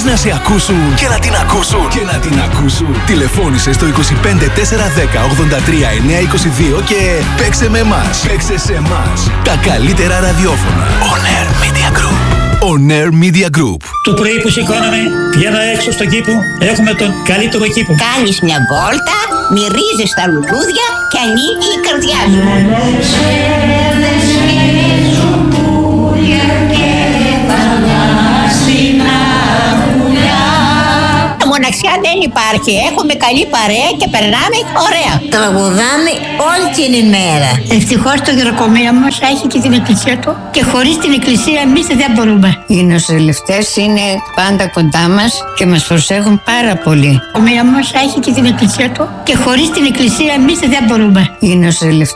Θέλεις να σε ακούσουν και να την ακούσουν και να την ακούσουν? Τηλεφώνησε στο 25 410 83 922 και παίξε με εμάς. Παίξε σε εμάς. Τα καλύτερα ραδιόφωνα. On Air Media Group. On Air Media Group. Το πρωί που σηκώνομαι, βγαίνω έξω στον κήπο. Έχουμε τον καλύτερο κήπο. Κάνεις μια βόλτα, μυρίζεις τα λουλούδια και ανοίγει η καρδιά σου. Μοναξιά δεν υπάρχει. Έχουμε καλή παρέα και περνάμε ωραία. Τραγουδάμε όλη την ημέρα. Ευτυχώς το γεροκομείο μας έχει και την εκκλησία του και χωρίς την εκκλησία εμείς δεν μπορούμε. Οι νοσηλευτές είναι πάντα κοντά μας και μας προσέχουν πάρα πολύ. Ο γεροκομείο μας έχει και την εκκλησία του και χωρίς την εκκλησία εμείς δεν μπορούμε. Οι νοσηλευτές